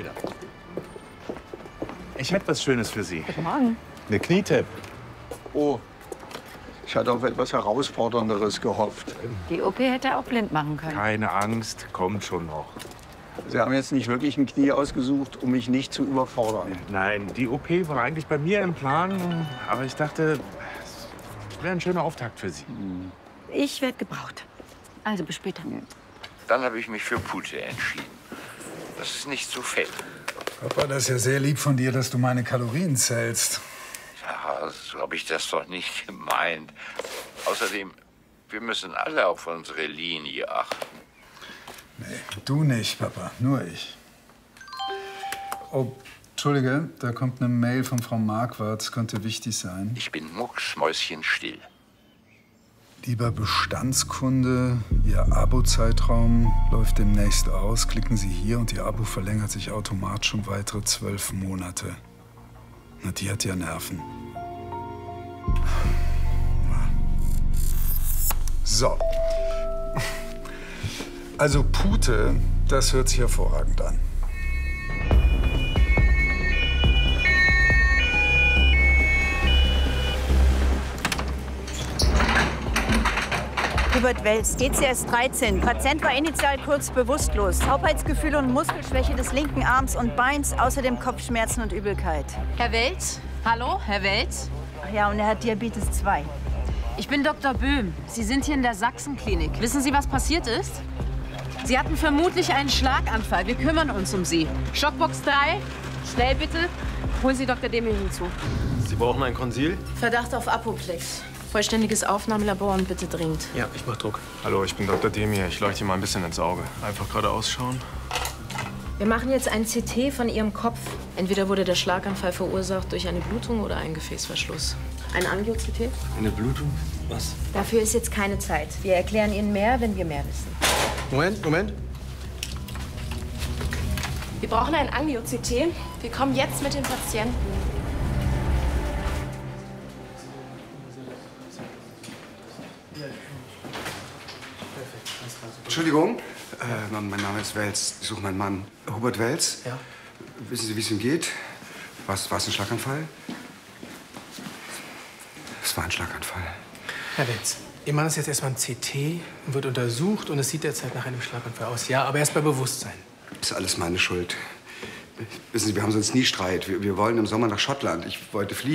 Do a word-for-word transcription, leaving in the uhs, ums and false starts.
später. Ich hätte was Schönes für Sie. Guten Morgen. Eine Knietipp. Oh, ich hatte auf etwas Herausfordernderes gehofft. Die O P hätte auch blind machen können. Keine Angst, kommt schon noch. Sie haben jetzt nicht wirklich ein Knie ausgesucht, um mich nicht zu überfordern. Nein, die O P war eigentlich bei mir im Plan. Aber ich dachte, es wäre ein schöner Auftakt für Sie. Ich werde gebraucht. Also bis später. Dann habe ich mich für Pute entschieden. Das ist nicht so fett. Papa, das ist ja sehr lieb von dir, dass du meine Kalorien zählst. Ja, so habe ich das doch nicht gemeint. Außerdem, wir müssen alle auf unsere Linie achten. Nee, du nicht, Papa, nur ich. Oh, Entschuldige, da kommt eine Mail von Frau Marquardt. Das könnte wichtig sein. Ich bin mucksmäuschenstill. Lieber Bestandskunde, Ihr Abo-Zeitraum läuft demnächst aus. Klicken Sie hier und Ihr Abo verlängert sich automatisch um weitere zwölf Monate. Na, die hat ja Nerven. So. Also Pute, das hört sich hervorragend an. Hubert Welz, D C S dreizehn. Patient war initial kurz bewusstlos. Taubheitsgefühle und Muskelschwäche des linken Arms und Beins, außerdem Kopfschmerzen und Übelkeit. Herr Welz? Hallo, Herr Welz? Ach ja, und er hat Diabetes zwei. Ich bin Doktor Böhm. Sie sind hier in der Sachsenklinik. Wissen Sie, was passiert ist? Sie hatten vermutlich einen Schlaganfall. Wir kümmern uns um Sie. Schockbox drei. Schnell bitte. Holen Sie Doktor Demir hinzu. Sie brauchen ein Konsil? Verdacht auf Apoplex. Vollständiges Aufnahmelabor und bitte dringend. Ja, ich mach Druck. Hallo, ich bin Doktor Demir. Ich leuchte mal ein bisschen ins Auge. Einfach geradeaus schauen. Wir machen jetzt ein C T von Ihrem Kopf. Entweder wurde der Schlaganfall verursacht durch eine Blutung oder einen Gefäßverschluss. Ein Angio-C T? Eine Blutung? Was? Dafür ist jetzt keine Zeit. Wir erklären Ihnen mehr, wenn wir mehr wissen. Moment, Moment. Wir brauchen ein Angio-C T. Wir kommen jetzt mit dem Patienten. Entschuldigung, äh, mein Name ist Welz. Ich suche meinen Mann. Hubert Welz? Ja. Wissen Sie, wie es ihm geht? War es ein Schlaganfall? Es war ein Schlaganfall. Herr Welz, Ihr Mann ist jetzt erstmal ein C T und wird untersucht und es sieht derzeit nach einem Schlaganfall aus. Ja, aber er ist bei Bewusstsein. Das ist alles meine Schuld. Wissen Sie, wir haben sonst nie Streit. Wir, wir wollen im Sommer nach Schottland. Ich wollte fliegen.